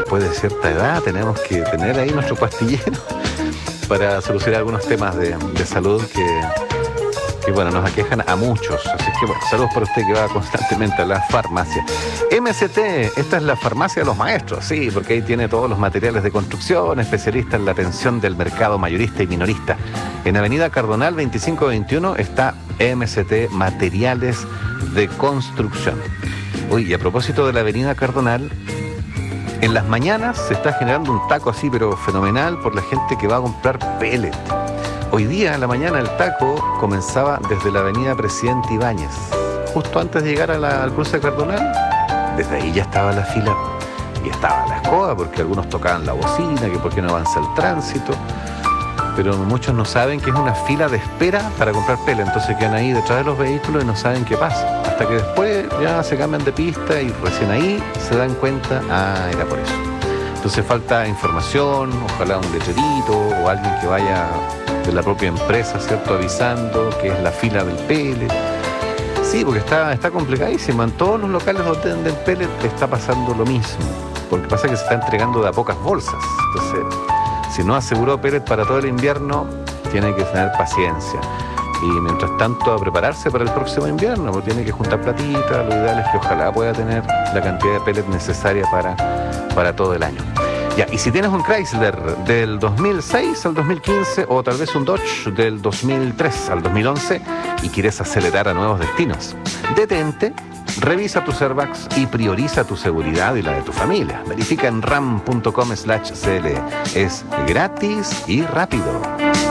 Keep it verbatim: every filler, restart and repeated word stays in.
después de cierta edad tenemos que tener ahí nuestro pastillero para solucionar algunos temas de, de salud que, que, bueno, nos aquejan a muchos. Así que, bueno, saludos para usted que va constantemente a la farmacia. M C T, esta es la farmacia de los maestros, sí, porque ahí tiene todos los materiales de construcción, especialista en la atención del mercado mayorista y minorista. En Avenida Cardonal veinticinco veintiuno está M C T Materiales de Construcción. Uy, y a propósito de la Avenida Cardonal, en las mañanas se está generando un taco así, pero fenomenal, por la gente que va a comprar pellet. Hoy día, en la mañana, el taco comenzaba desde la avenida Presidente Ibáñez. Justo antes de llegar a la, al cruce de Cardonal, desde ahí ya estaba la fila. Y estaba la escoba, porque algunos tocaban la bocina, que por qué no avanza el tránsito. Pero muchos no saben que es una fila de espera para comprar pellet. Entonces quedan ahí detrás de los vehículos y no saben qué pasa. Hasta que después ya se cambian de pista y recién ahí se dan cuenta, ah, era por eso. Entonces falta información, ojalá un letrerito o alguien que vaya de la propia empresa, ¿cierto?, avisando que es la fila del pellet. Sí, porque está, está complicadísimo. En todos los locales donde venden pellet está pasando lo mismo. Porque pasa que se está entregando de a pocas bolsas. Entonces, si no aseguró pellet para todo el invierno, tiene que tener paciencia. Y mientras tanto, a prepararse para el próximo invierno, porque tiene que juntar platita. Lo ideal es que ojalá pueda tener la cantidad de pellet necesaria para, para todo el año. Ya, y si tienes un Chrysler del dos mil seis al dos mil quince o tal vez un Dodge del dos mil tres al dos mil once y quieres acelerar a nuevos destinos, detente, revisa tus airbags y prioriza tu seguridad y la de tu familia. Verifica en ram punto com slash cl. Es gratis y rápido.